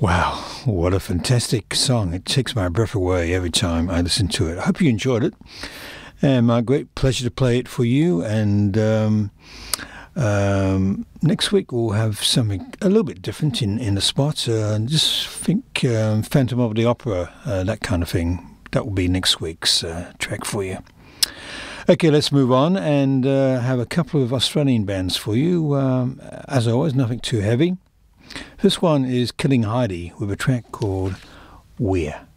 Wow, what a fantastic song. It takes my breath away every time I listen to it. I hope you enjoyed it. And my great pleasure to play it for you. And next week we'll have something a little bit different in the spot. Just think Phantom of the Opera, that kind of thing. That will be next week's track for you. Okay, let's move on and have a couple of Australian bands for you. As always, nothing too heavy. This one is Killing Heidi with a track called We're.